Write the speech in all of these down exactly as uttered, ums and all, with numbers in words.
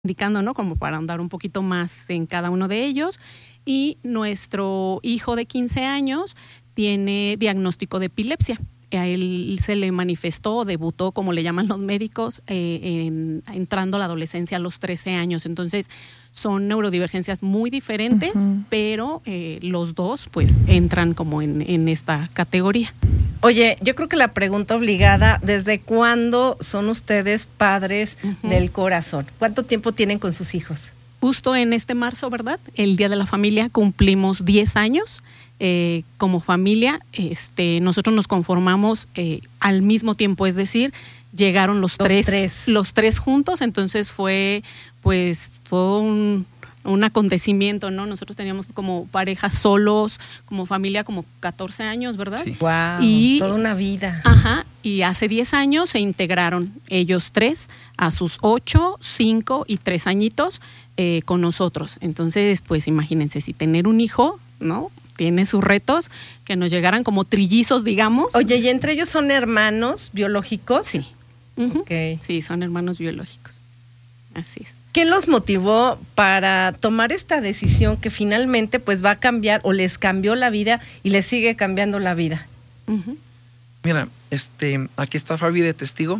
indicando, ¿no? Como para andar un poquito más en cada uno de ellos. Y nuestro hijo de quince años tiene diagnóstico de epilepsia. A él se le manifestó, debutó, como le llaman los médicos, eh, en, entrando a la adolescencia a los trece años. Entonces, son neurodivergencias muy diferentes, uh-huh. pero eh, los dos, pues, entran como en, en esta categoría. Oye, yo creo que la pregunta obligada, ¿desde cuándo son ustedes padres uh-huh. del corazón? ¿Cuánto tiempo tienen con sus hijos? Justo en este marzo, ¿verdad? El Día de la Familia, cumplimos diez años. Eh, como familia, este, nosotros nos conformamos eh, al mismo tiempo, es decir, llegaron los, los tres, tres, los tres juntos, entonces fue pues todo un, un acontecimiento, ¿no? Nosotros teníamos como pareja solos, como familia, como catorce años, ¿verdad? Sí. Wow, y, toda una vida. Ajá, y hace diez años se integraron ellos tres a sus ocho, cinco y tres añitos eh, con nosotros. Entonces, pues imagínense, si tener un hijo, ¿no? Tiene sus retos, que nos llegaran como trillizos, digamos. Oye, ¿y entre ellos son hermanos biológicos? Sí. Uh-huh. Okay. Sí, son hermanos biológicos. Así es. ¿Qué los motivó para tomar esta decisión que finalmente pues va a cambiar o les cambió la vida y les sigue cambiando la vida? Uh-huh. Mira, este, aquí está Fabi de testigo.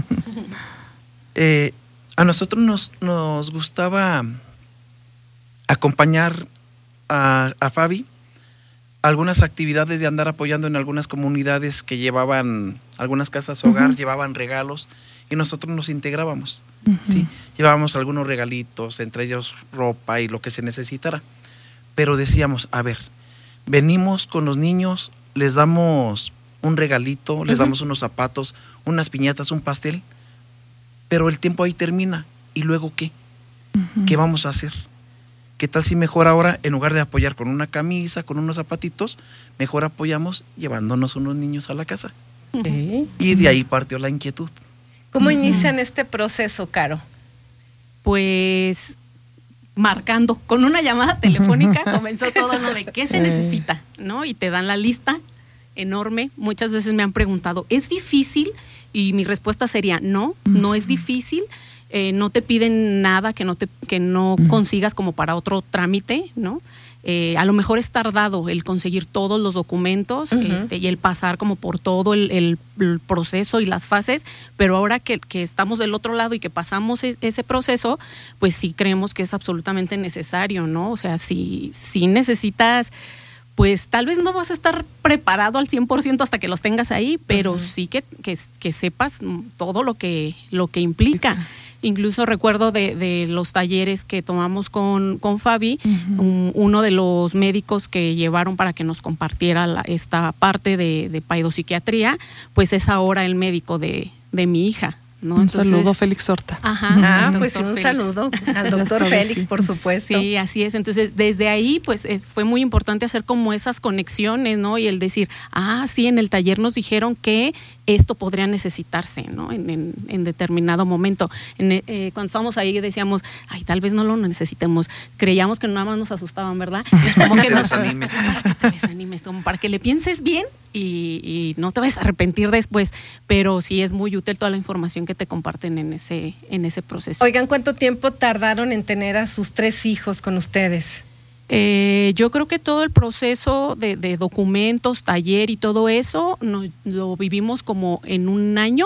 eh, a nosotros nos, nos gustaba acompañar a, a Fabi algunas actividades de andar apoyando en algunas comunidades que llevaban algunas casas hogar, uh-huh. llevaban regalos y nosotros nos integrábamos, uh-huh. ¿sí? Llevábamos algunos regalitos, entre ellos ropa y lo que se necesitara, pero decíamos, a ver, venimos con los niños, les damos un regalito, uh-huh. les damos unos zapatos, unas piñatas, un pastel, pero el tiempo ahí termina, ¿y luego qué? Uh-huh. ¿Qué vamos a hacer? ¿Qué tal si mejor ahora, en lugar de apoyar con una camisa, con unos zapatitos, mejor apoyamos llevándonos unos niños a la casa? Okay. Y de ahí partió la inquietud. ¿Cómo uh-huh. inician este proceso, Caro? Pues marcando, con una llamada telefónica comenzó todo lo de qué se necesita, ¿no? Y te dan la lista enorme. Muchas veces me han preguntado, ¿es difícil? Y mi respuesta sería, no, uh-huh. no es difícil. Eh, no te piden nada que no te que no uh-huh. consigas como para otro trámite, ¿no? Eh, a lo mejor es tardado el conseguir todos los documentos uh-huh. este, y el pasar como por todo el, el, el proceso y las fases, pero ahora que, que estamos del otro lado y que pasamos es, ese proceso, pues sí creemos que es absolutamente necesario, ¿no? O sea, si, si necesitas, pues tal vez no vas a estar preparado al cien por ciento hasta que los tengas ahí, pero uh-huh. sí que, que, que sepas todo lo que, lo que implica. Uh-huh. Incluso recuerdo de, de los talleres que tomamos con, con Fabi, uh-huh. un, uno de los médicos que llevaron para que nos compartiera la, esta parte de, de paidopsiquiatría, pues es ahora el médico de, de mi hija, ¿no? Un Entonces, saludo, Félix Horta. Ajá, ah, pues un Félix. Saludo al doctor Félix, por supuesto. Sí, así es. Entonces, desde ahí, pues es, fue muy importante hacer como esas conexiones, ¿no? Y el decir, ah, sí, en el taller nos dijeron que esto podría necesitarse, ¿no? En, en, en determinado momento. En, eh, cuando estábamos ahí decíamos, ay, tal vez no lo necesitemos. Creíamos que nada más nos asustaban, ¿verdad? Es como que nos desanimes. Para que te desanimes, como para que le pienses bien y, y no te vayas a arrepentir después. Pero sí es muy útil toda la información que te comparten en ese, en ese proceso. Oigan, ¿cuánto tiempo tardaron en tener a sus tres hijos con ustedes? Eh, yo creo que todo el proceso de, de documentos, taller y todo eso nos, lo vivimos como en un año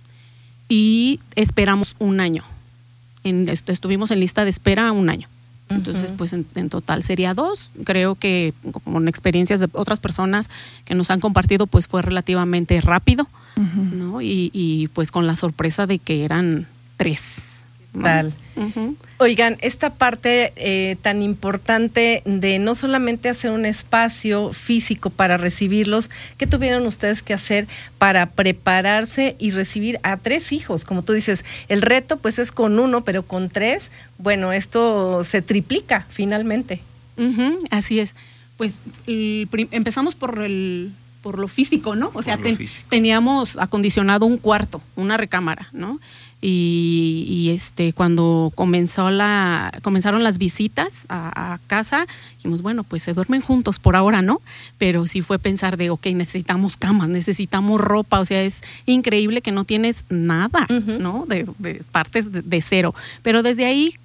y esperamos un año. En, estuvimos en lista de espera un año. Entonces, uh-huh. pues en, en total sería dos. Creo que con experiencias de otras personas que nos han compartido, pues fue relativamente rápido, uh-huh. ¿no? Y, y pues con la sorpresa de que eran tres. Tal. Uh-huh. Oigan, esta parte eh, tan importante de no solamente hacer un espacio físico para recibirlos, ¿qué tuvieron ustedes que hacer para prepararse y recibir a tres hijos? Como tú dices, el reto pues es con uno, pero con tres, bueno, esto se triplica finalmente. Uh-huh, así es. Pues el prim- empezamos por el por lo físico, ¿no? O sea, ten, teníamos acondicionado un cuarto, una recámara, ¿no? Y, y este cuando comenzó la comenzaron las visitas a, a casa, dijimos, bueno, pues se duermen juntos por ahora, ¿no? Pero sí fue pensar de, ok, necesitamos camas, necesitamos ropa, o sea, es increíble que no tienes nada, uh-huh. ¿no? De, de partes de, de cero. Pero desde ahí